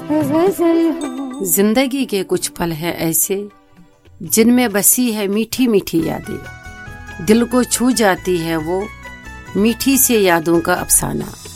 जिंदगी के कुछ पल हैं ऐसे जिनमें बसी है मीठी मीठी यादें, दिल को छू जाती है वो मीठी से यादों का अफसाना।